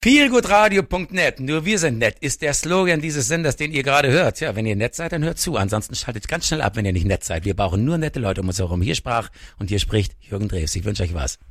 Feelgoodradio.net, nur wir sind nett, ist der Slogan dieses Senders, den ihr gerade hört. Ja, wenn ihr nett seid, dann hört zu. Ansonsten schaltet ganz schnell ab, wenn ihr nicht nett seid. Wir brauchen nur nette Leute um uns herum. Hier sprach und hier spricht Jürgen Drews. Ich wünsche euch was.